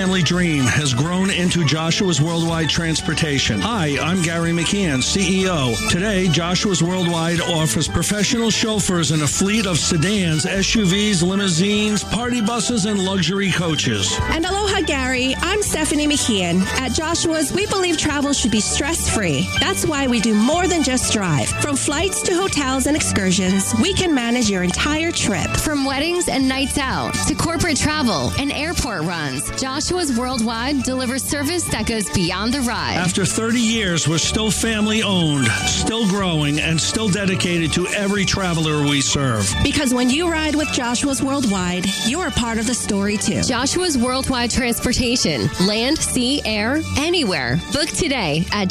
Family dream has grown into Joshua's Worldwide Transportation. Hi, I'm Gary McKeon, CEO. Today, Joshua's Worldwide offers professional chauffeurs and a fleet of sedans, SUVs, limousines, party buses, and luxury coaches. And aloha, Gary. I'm Stephanie McKeon. At Joshua's, we believe travel should be stress-free. That's why we do more than just drive. From flights to hotels and excursions, we can manage your entire trip. From weddings and nights out to corporate travel and airport runs, Joshua's Worldwide delivers service that goes beyond the ride. After 30 years, we're still family-owned, still growing, and still dedicated to every traveler we serve. Because when you ride with Joshua's Worldwide, you're a part of the story, too. Joshua's Worldwide Transportation. Land, sea, air, anywhere. Book today at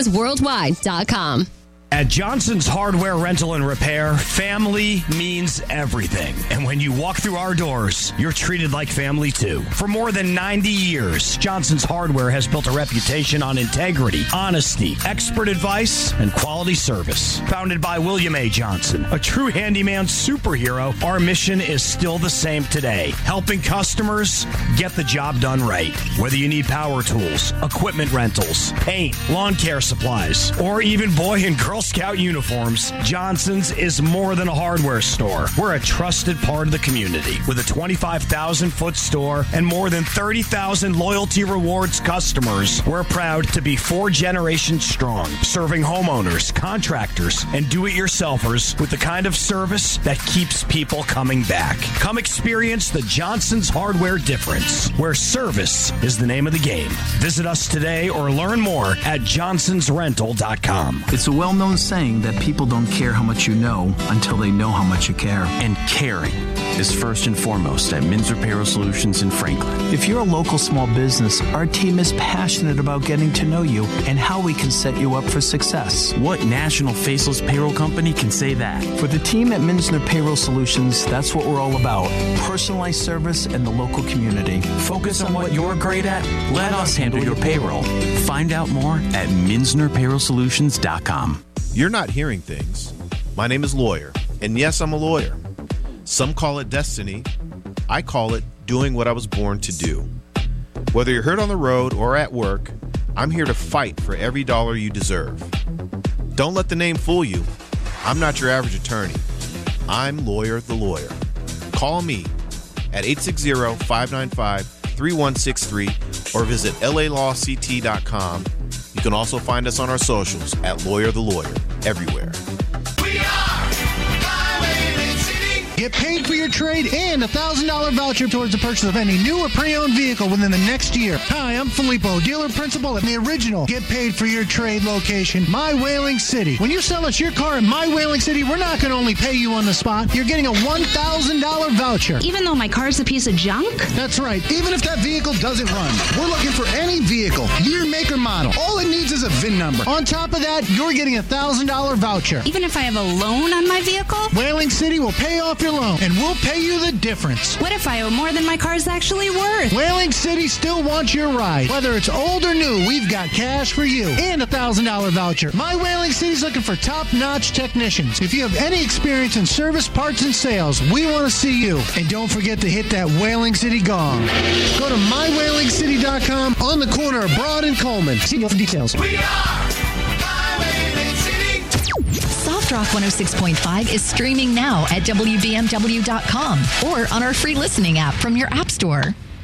joshuasworldwide.com. At Johnson's Hardware Rental and Repair, family means everything. And when you walk through our doors, you're treated like family too. For more than 90 years, Johnson's Hardware has built a reputation on integrity, honesty, expert advice, and quality service. Founded by William A. Johnson, a true handyman superhero, our mission is still the same today. Helping customers get the job done right. Whether you need power tools, equipment rentals, paint, lawn care supplies, or even boy and girl Scout uniforms, Johnson's is more than a hardware store. We're a trusted part of the community with a 25,000-foot store and more than 30,000 loyalty rewards customers. We're proud to be 4 generations strong, serving homeowners, contractors, and do-it-yourselfers with the kind of service that keeps people coming back. Come experience the Johnson's Hardware difference, where service is the name of the game. Visit us today or learn more at johnsonsrental.com. It's a well-known saying that people don't care how much you know until they know how much you care. And caring is first and foremost at Minzer Payroll Solutions in Franklin. If you're a local small business, our team is passionate about getting to know you and how we can set you up for success. What national faceless payroll company can say that? For the team at Minzer Payroll Solutions, that's what we're all about. Personalized service and the local community. Focus on what you're great at. Let us handle your payroll. Find out more at MinznerPayrollSolutions.com. You're not hearing things. My name is Lawyer, and yes, I'm a lawyer. Some call it destiny. I call it doing what I was born to do. Whether you're hurt on the road or at work, I'm here to fight for every dollar you deserve. Don't let the name fool you. I'm not your average attorney. I'm Lawyer the Lawyer. Call me at 860-595-3163 or visit LALawCT.com. You can also find us on our socials at Lawyer the Lawyer, everywhere. We are Highwayman City. Get paid for your trade and a $1,000 voucher towards the purchase of any new or pre-owned vehicle within the next year. Hi, I'm Filippo, dealer principal at the original Get Paid for Your Trade location, My Whaling City. When you sell us your car in My Whaling City, we're not going to only pay you on the spot. You're getting a $1,000 voucher. Even though my car's a piece of junk? That's right. Even if that vehicle doesn't run. We're looking for any vehicle, year, make, or model. All it needs is a VIN number. On top of that, you're getting a $1,000 voucher. Even if I have a loan on my vehicle? Whaling City will pay off your loan, and we'll pay you the difference. What if I owe more than my car's actually worth? Whaling City still wants your ride. Whether it's old or new, we've got cash for you and a $1,000 voucher. My Whaling City's looking for top-notch technicians. If you have any experience in service, parts, and sales, we want to see you. And don't forget to hit that Whaling City gong. Go to mywhalingcity.com on the corner of Broad and Coleman. See you for details. We are Highwayman City. Soft Rock 106.5 is streaming now at WBMW.com or on our free listening app from your app store.